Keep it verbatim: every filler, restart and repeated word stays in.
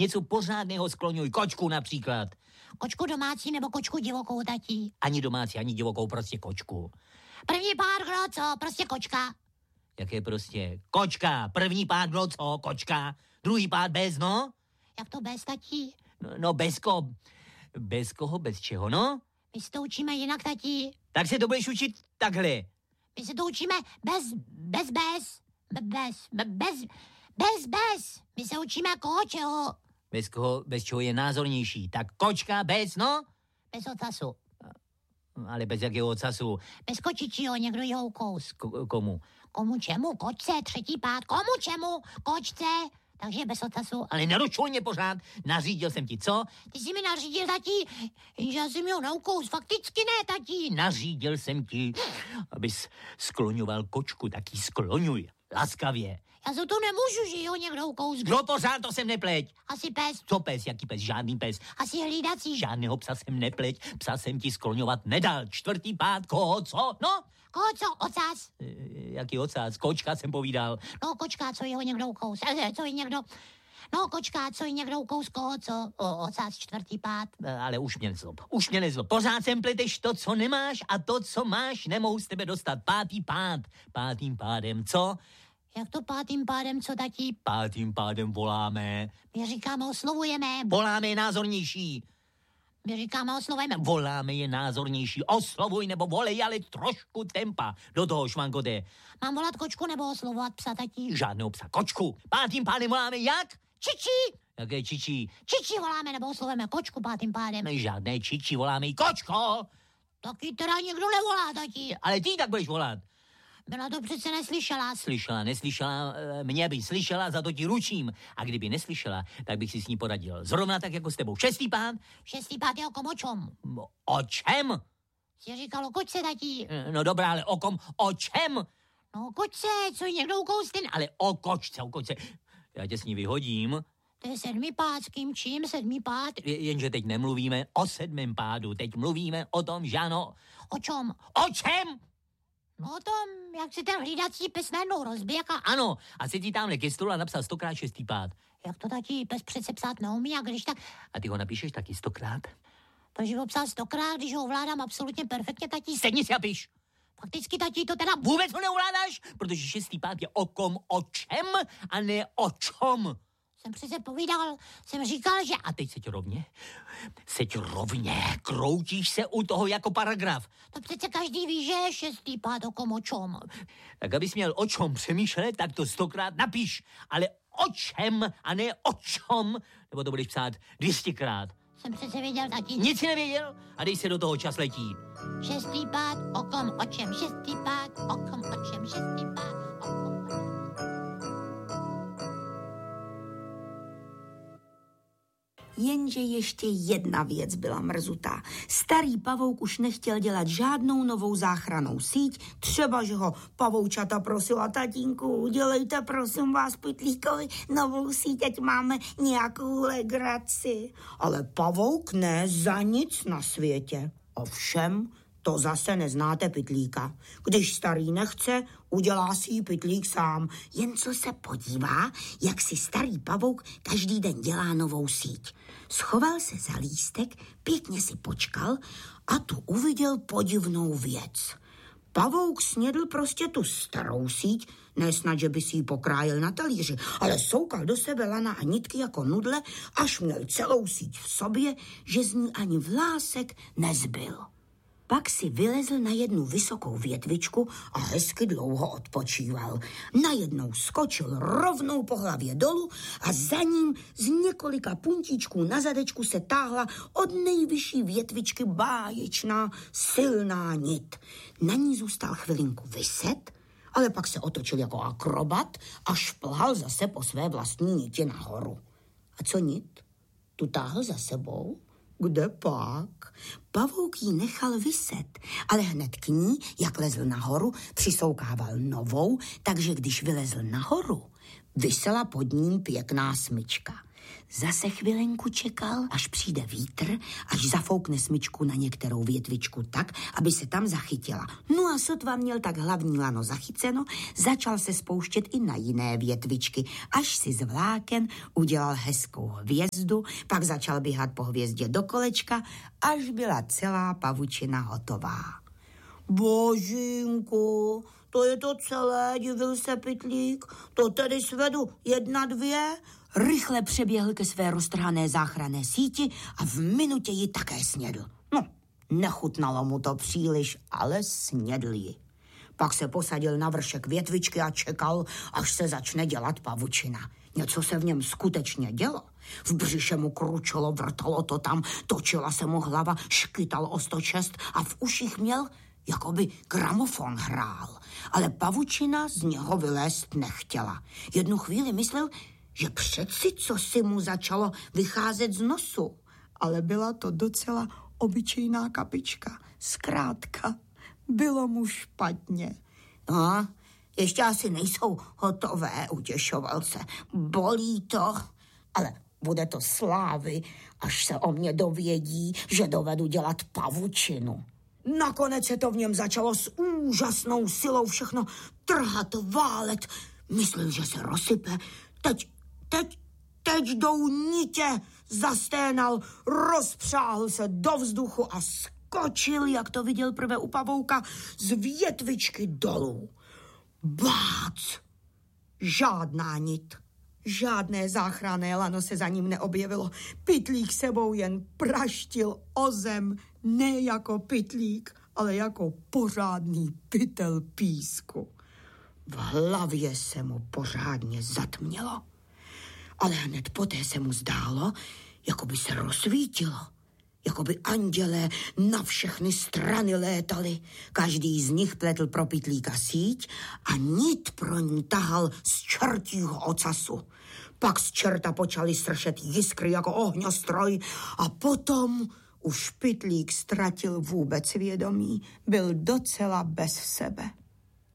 Něco pořádného skloňuj, kočku například. Kočku domácí nebo kočku divokou, tatí? Ani domácí, ani divokou, prostě kočku. První pár, kdo co? Prostě kočka. Jaké prostě? Kočka, první pád, kdo co? Kočka, druhý pád bez, no? Jak to bez, tatí? No, no bez koho, bez koho, bez čeho, no? My se to učíme jinak, tatí. Tak se to budeš učit takhle. My se to učíme bez, bez, bez, bez, bez, bez, bez, bez. My se učíme koho, čeho. Bez koho, bez čeho je názornější. Tak kočka, bez, no? Bez ocasu. Ale bez jakého ocasu? Bez kočičího, někdo jeho ukous. K- komu? Komu čemu? Kočce, třetí pád. Komu čemu? Kočce. Takže bez ocasu. Ale neručuj mě pořád. Nařídil jsem ti, co? Ty jsi mi nařídil, tatí, že já jsem měl na ukous. Fakticky ne, tatí. Nařídil jsem ti, abys skloňoval kočku, tak ji skloňuj. Laskavě. Já za to nemůžu, že jo, někdo ukous. Kdo pořád, to jsem nepleť. Asi pes. Co pes, jaký pes, žádný pes. Asi hlídací. Žádného psa jsem nepleť, psa jsem ti skloňovat nedal. Čtvrtý pád, koho, co? No? Koho co? Ocas? E, jaký ocas? Kočka jsem povídal. No, kočka, co jeho někdo ukous. E, co je někdo... No, kočka, co je někdo ukous, koho, co? O, ocas, čtvrtý pád. E, ale už mě nezlob, už mě nezlob. Pořád sem pleteš to, co nemáš a to, co máš, nemohu z tebe dostat. Pátý pád, pátým pádem, co? Jak to pátým pádem, co, tatí? Pátým pádem voláme. My říkáme, oslovujeme. Voláme je názornější. My říkáme, oslovujeme. Voláme je názornější. Oslovuj nebo volej, ale trošku tempa. Do toho, švankote. Mám volat kočku nebo oslovovat psa, tatí? Žádného psa, kočku. Pátým pádem voláme jak? Čičí. Jaké čičí? Čičí voláme nebo oslovujeme kočku pátým pádem. Žádné čičí, voláme jí kočko. Taky teda někdo nevolá, tatí. Ale ty tak budeš volat. Byla to přece neslyšela. Slyšela, neslyšela, mě by slyšela, za to ti ručím. A kdyby neslyšela, tak bych si s ní poradil. Zrovna tak jako s tebou. Šestý pád? Šestý pád je o kom, o čem? O čem? Jsi říkal o kočce, tatí. No dobrá, ale o kom, o čem? No o kočce, co je někdo ukoustin. Ale o kočce, o kočce. Já tě s ní vyhodím. To je sedmý pád, s kým čím sedmý pád? Jenže teď nemluvíme o sedmém pádu, teď mluvíme o tom, že ano. O čem? O čem? No o tom, jak se ten hlídací pes najednou rozběh a... Ano, a si ti tamhle ke stolu a napsal stokrát šestý pád. Jak to, tatí, pes přece psát neumí, a když tak... A ty ho napíšeš taky stokrát? Protože ho psal stokrát, když ho ovládám absolutně perfektně, tatí. Sedni si a píš. Fakticky, tatí, to teda... Vůbec ho neovládáš, protože šestý pád je o kom, o čem a ne o čom. Jsem přece povídal, jsem říkal, že... A teď seď rovně, seď rovně, kroutíš se u toho jako paragraf. To přece každý ví, že je šestý pád o kom, o čom. Tak abys měl o čom přemýšlet, tak to stokrát napíš, ale o čem a ne o čom, nebo to budeš psát dvěstěkrát. Jsem přece věděl, tatí. Nic si nevěděl a dej se do toho, čas letí. Šestý pád o kom, o čem, šestý pád o kom, o čem, šestý pád o kom. Jenže ještě jedna věc byla mrzutá. Starý pavouk už nechtěl dělat žádnou novou záchrannou síť, třeba, že ho pavoučata prosila: tatínku, udělejte prosím vás Pytlíkovi novou síť, ať máme nějakou legraci. Ale pavouk ne za nic na světě. Ovšem, to zase neznáte Pytlíka. Když starý nechce, udělá si ji Pytlík sám. Jen co se podívá, jak si starý pavouk každý den dělá novou síť. Schoval se za lístek, pěkně si počkal a tu uviděl podivnou věc. Pavouk snědl prostě tu starou síť, nesnad, že by si ji pokrájel na talíři, ale soukal do sebe lana a nitky jako nudle, až měl celou síť v sobě, že z ní ani vlásek nezbyl. Pak si vylezl na jednu vysokou větvičku a hezky dlouho odpočíval. Najednou skočil rovnou po hlavě dolů a za ním z několika puntíčků na zadečku se táhla od nejvyšší větvičky báječná silná nit. Na ní zůstal chvilinku viset, ale pak se otočil jako akrobat a šplhal zase po své vlastní niti nahoru. A co nit? Tu táhl za sebou? Kde pak? Pavouk jí nechal viset, ale hned k ní, jak lezl nahoru, přisoukával novou, takže když vylezl nahoru, visela pod ním pěkná smyčka. Zase chvilinku čekal, až přijde vítr, až zafoukne smyčku na některou větvičku tak, aby se tam zachytila. No a sotva měl tak hlavní lano zachyceno, začal se spouštět i na jiné větvičky, až si z vláken udělal hezkou hvězdu, pak začal běhat po hvězdě do kolečka, až byla celá pavučina hotová. Božínku, to je to celé, divil se Pytlík. To tedy svedu jedna, dvě. Rychle přeběhl ke své roztrhané záchranné síti a v minutě ji také snědl. No, nechutnalo mu to příliš, ale snědl ji. Pak se posadil na vršek větvičky a čekal, až se začne dělat pavučina. Něco se v něm skutečně dělo. V břiše mu kručelo, vrtalo to tam, točila se mu hlava, škytal o sto šest a v uších měl, jako by gramofon hrál. Ale pavučina z něho vylézt nechtěla. Jednu chvíli myslel, že přeci co si mu začalo vycházet z nosu. Ale byla to docela obyčejná kapička. Zkrátka, bylo mu špatně. No, ještě asi nejsou hotové, utěšoval se. Bolí to, ale bude to slávy, až se o mě dovědí, že dovedu dělat pavučinu. Nakonec se to v něm začalo s úžasnou silou všechno trhat, válet. Myslel, že se rozsype. Teď, teď, teď jdou nitě. Zasténal, rozpřáhl se do vzduchu a skočil, jak to viděl prvé u pavouka, z větvičky dolů. Bác! Žádná nit. Žádné záchranné lano se za ním neobjevilo. Pytlík sebou jen praštil o zem, ne jako pytlík, ale jako pořádný pytel písku. V hlavě se mu pořádně zatmělo. Ale hned poté se mu zdálo, jako by se rozsvítilo. Jako by andělé na všechny strany létali. Každý z nich pletl pro pytlíka síť a nit pro ní tahal z čertího ocasu. Pak z čerta počaly sršet jiskry jako ohňostroj a potom už pytlík ztratil vůbec vědomí. Byl docela bez sebe.